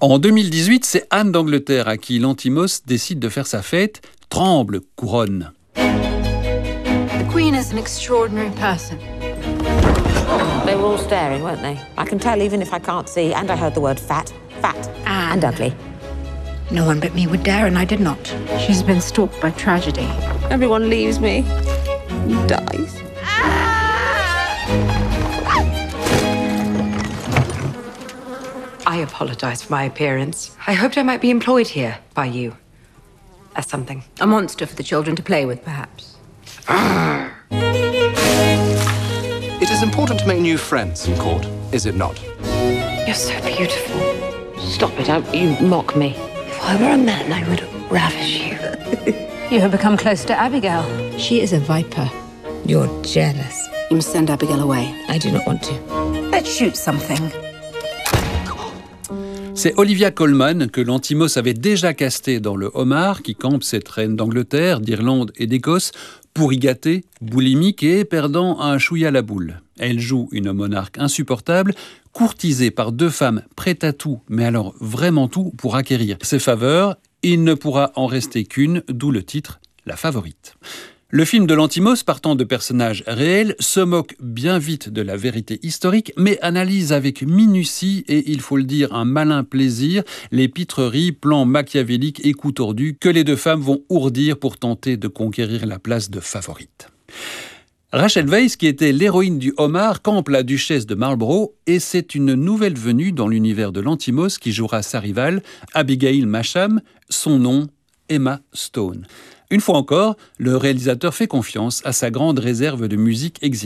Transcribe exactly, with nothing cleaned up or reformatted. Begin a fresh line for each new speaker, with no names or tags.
En deux mille dix-huit, c'est Anne d'Angleterre à qui Lantimos décide de faire sa fête. Tremble, couronne.
The Queen is an extraordinary person.
They were all staring, weren't they? I can tell even if I can't see, and I heard the word fat, fat,
Anne.
and ugly.
No one but me would dare, and I did not. She's been stalked by tragedy.
Everyone leaves me. He dies.
I apologize for my appearance. I hoped I might be employed here by you. As something.
A monster for the children to play with, perhaps.
It is important to make new friends in court, is it not?
You're so beautiful.
Stop it, don't you mock me.
If I were a man, I would ravish you.
You have become close to Abigail. She is a viper.
You're jealous.
You must send Abigail away.
I do not want to.
Let's shoot something.
C'est Olivia Colman que Lantimos avait déjà casté dans Le Homard, qui campe cette reine d'Angleterre, d'Irlande et d'Écosse, pourri gâtée, boulimique et perdant un chouïa la boule. Elle joue une monarque insupportable, courtisée par deux femmes prêtes à tout, mais alors vraiment tout, pour acquérir ses faveurs. Il ne pourra en rester qu'une, d'où le titre « La favorite ». Le film de Lantimos, partant de personnages réels, se moque bien vite de la vérité historique, mais analyse avec minutie et, il faut le dire, un malin plaisir, les pitreries, plans machiavéliques et coups tordus que les deux femmes vont ourdir pour tenter de conquérir la place de favorite. Rachel Weisz, qui était l'héroïne du Homard, campe la duchesse de Marlborough et c'est une nouvelle venue dans l'univers de Lantimos qui jouera sa rivale, Abigail Masham, son nom, Emma Stone. Une fois encore, le réalisateur fait confiance à sa grande réserve de musique exilée.